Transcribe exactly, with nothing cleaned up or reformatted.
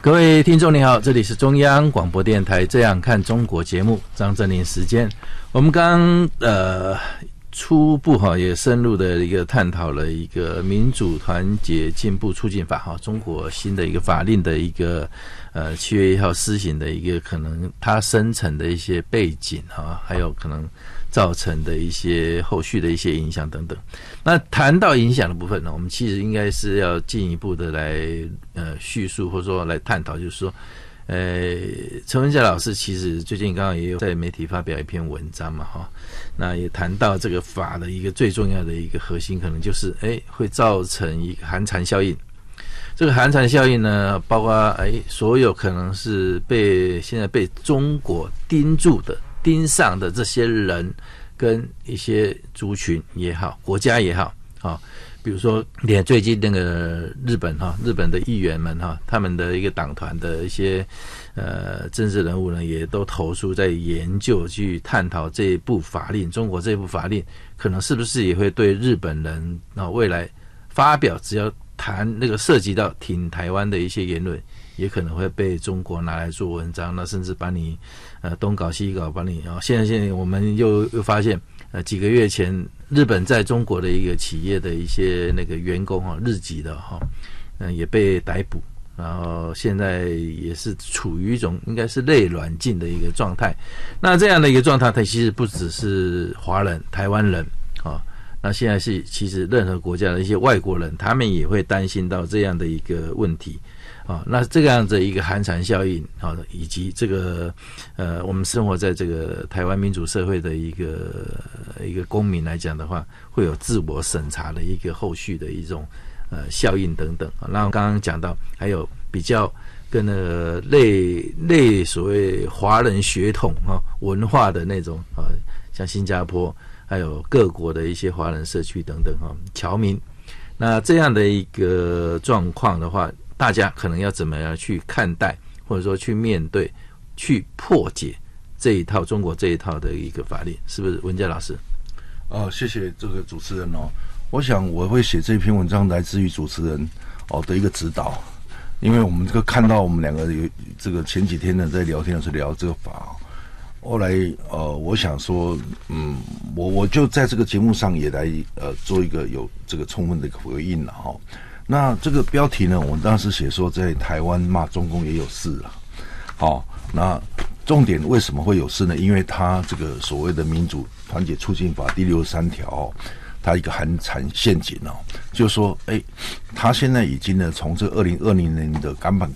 各位听众你好，这里是中央广播电台这样看中国节目，张正霖时间。我们刚呃初步哈也深入的一个探讨了一个民主团结进步促进法哈，中国新的一个法令的一个呃七月一号施行的一个可能它生成的一些背景哈，还有可能造成的一些后续的一些影响等等。那谈到影响的部分呢，我们其实应该是要进一步的来呃叙述或者说来探讨，就是说呃陈文甲老师其实最近刚刚也有在媒体发表一篇文章嘛哈，那也谈到这个法的一个最重要的一个核心可能就是哎会造成一个寒蝉效应。这个寒蝉效应呢，包括哎所有可能是被现在被中国盯住的盯上的这些人跟一些族群也好，国家也好，啊，比如说连最近那个日本哈，日本的议员们哈，他们的一个党团的一些呃政治人物呢，也都投诉在研究去探讨这一部法令，中国这一部法令可能是不是也会对日本人啊未来发表只要谈那个涉及到挺台湾的一些言论，也可能会被中国拿来做文章，那甚至把你呃东搞西搞，把你啊、哦，现在现在我们又又发现，呃几个月前日本在中国的一个企业的一些那个员工哈、哦，日籍的哈，嗯、呃、也被逮捕，然后现在也是处于一种应该是类软禁的一个状态。那这样的一个状态，它其实不只是华人、台湾人啊。哦，那现在是其实任何国家的一些外国人，他们也会担心到这样的一个问题啊。那这个样子一个寒蝉效应啊，以及这个呃，我们生活在这个台湾民主社会的一个一个公民来讲的话，会有自我审查的一个后续的一种呃效应等等。然后刚刚讲到还有比较跟那个类类所谓华人血统啊文化的那种啊，像新加坡。还有各国的一些华人社区等等哈，侨民，那这样的一个状况的话，大家可能要怎么样去看待，或者说去面对、去破解这一套中国这一套的一个法律，是不是文甲老师？ 哦，谢谢这个主持人哦。我想我会写这篇文章来自于主持人哦的一个指导，因为我们这个看到我们两个有这个前几天呢在聊天的时候聊这个法哦。后来，呃，我想说，嗯，我我就在这个节目上也来，呃，做一个有这个充分的一个回应了哈。那这个标题呢，我当时写说，在台湾骂中共也有事了，好，那重点为什么会有事呢？因为他这个所谓的民主团结促进法第六十三条，它一个寒蝉陷阱哦，就是说，哎，他现在已经呢，从这二零二零年的港版